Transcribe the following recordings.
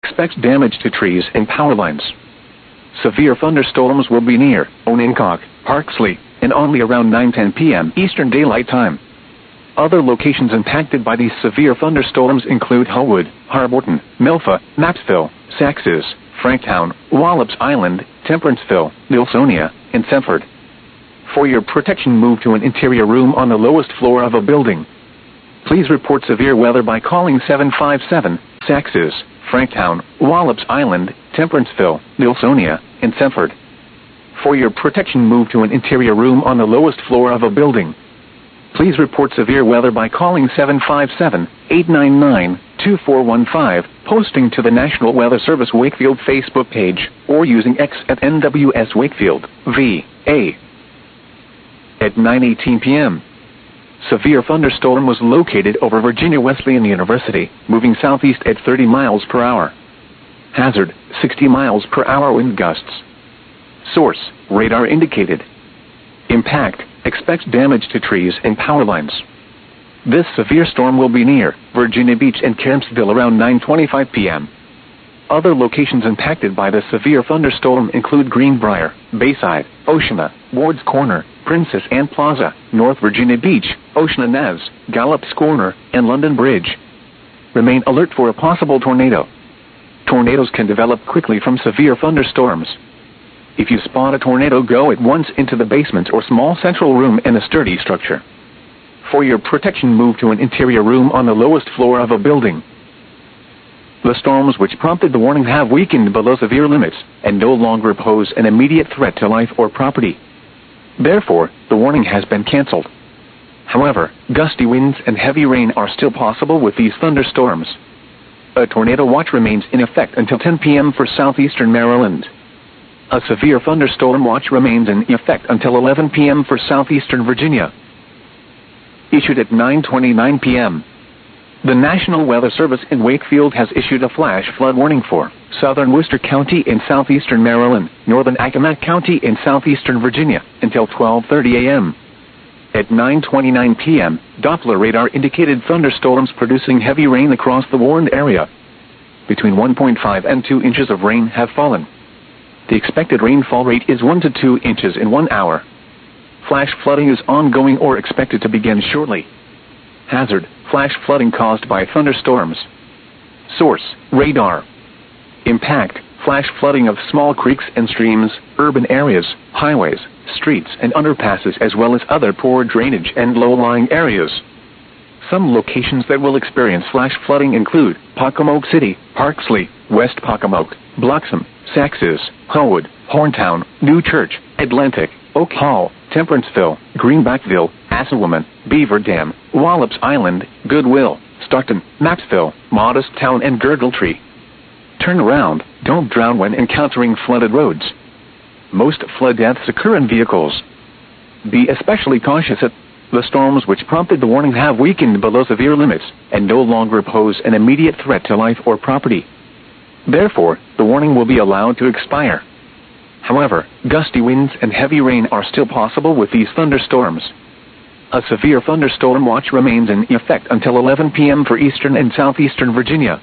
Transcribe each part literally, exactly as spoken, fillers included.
Expects damage to trees and power lines. Severe thunderstorms will be near Ononcock, Parksley, and only around nine ten p m Eastern Daylight Time. Other locations impacted by these severe thunderstorms include Hullwood, Harborton, Milfa, Mappsville, Saxes, Franktown, Wallops Island, Temperanceville, Nilsonia, and Semford. For your protection, move to an interior room on the lowest floor of a building. Please report severe weather by calling seven five seven, Saxes, Franktown, Wallops Island, Temperanceville, Nilsonia, and Semford. For your protection, move to an interior room on the lowest floor of a building. Please report severe weather by calling seven five seven, eight nine nine, two four one five, posting to the National Weather Service Wakefield Facebook page, or using X at N W S Wakefield, V A. At nine eighteen p m Severe thunderstorm was located over Virginia Wesleyan University, moving southeast at thirty miles per hour. Hazard, sixty miles per hour wind gusts. Source, radar indicated. Impact, expects damage to trees and power lines. This severe storm will be near Virginia Beach and Kempsville around nine twenty-five p m Other locations impacted by the severe thunderstorm include Greenbrier, Bayside, Oceana, Ward's Corner, Princess Anne Plaza, North Virginia Beach, Oceana Nez, Gallops Corner, and London Bridge. Remain alert for a possible tornado. Tornadoes can develop quickly from severe thunderstorms. If you spot a tornado, go at once into the basement or small central room in a sturdy structure. For your protection, move to an interior room on the lowest floor of a building. The storms which prompted the warning have weakened below severe limits and no longer pose an immediate threat to life or property. Therefore, the warning has been canceled. However, gusty winds and heavy rain are still possible with these thunderstorms. A tornado watch remains in effect until ten p m for southeastern Maryland. A severe thunderstorm watch remains in effect until eleven p m for southeastern Virginia. Issued at nine twenty-nine p m The National Weather Service in Wakefield has issued a flash flood warning for southern Worcester County in southeastern Maryland, northern Accomack County in southeastern Virginia, until twelve thirty a m At nine twenty-nine p m, Doppler radar indicated thunderstorms producing heavy rain across the warned area. Between one point five and two inches of rain have fallen. The expected rainfall rate is one to two inches in one hour. Flash flooding is ongoing or expected to begin shortly. Hazard, flash flooding caused by thunderstorms. Source, radar. Impact, flash flooding of small creeks and streams, urban areas, highways, streets and underpasses, as well as other poor drainage and low-lying areas. Some locations that will experience flash flooding include Pocomoke City, Parksley, West Pocomoke, Bloxham, Saxes, Hullwood, Horntown, New Church, Atlantic, Oak Hall, Temperanceville, Greenbackville, Assawoman, Beaver Dam, Wallops Island, Goodwill, Stockton, Mappsville, Modest Town, and Gurgletree. Turn around, don't drown when encountering flooded roads. Most flood deaths occur in vehicles. Be especially cautious at the storms which prompted the warning have weakened below severe limits and no longer pose an immediate threat to life or property. Therefore, the warning will be allowed to expire. However, gusty winds and heavy rain are still possible with these thunderstorms. A severe thunderstorm watch remains in effect until eleven p m for eastern and southeastern Virginia.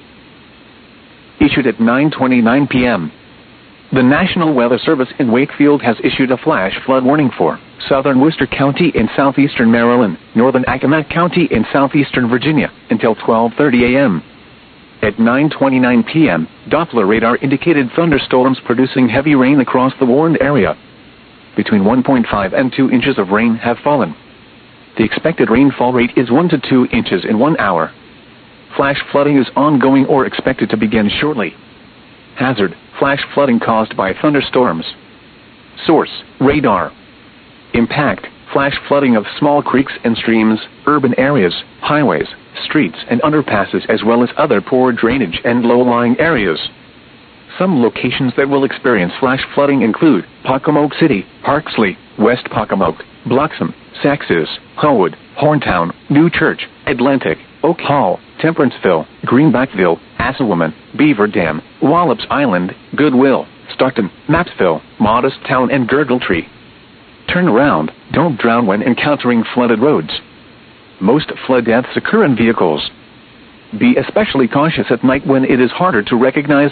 Issued at nine twenty-nine p m The National Weather Service in Wakefield has issued a flash flood warning for southern Worcester County in southeastern Maryland, northern Accomack County in southeastern Virginia, until twelve thirty a m At nine twenty-nine p m, Doppler radar indicated thunderstorms producing heavy rain across the warned area. Between one point five and two inches of rain have fallen. The expected rainfall rate is one to two inches in one hour. Flash flooding is ongoing or expected to begin shortly. Hazard, flash flooding caused by thunderstorms. Source, radar. Impact, flash flooding of small creeks and streams, urban areas, highways, streets and underpasses, as well as other poor drainage and low-lying areas. Some locations that will experience flash flooding include Pocomoke City, Parksley, West Pocomoke, Bloxham, Saxes, Hullwood, Horntown, New Church, Atlantic, Oak Hall, Temperanceville, Greenbackville, Assawoman, Beaver Dam, Wallops Island, Goodwill, Stockton, Mappsville, Modest Town, and Gurgletree. Turn around, don't drown when encountering flooded roads. Most flood deaths occur in vehicles. Be especially cautious at night when it is harder to recognize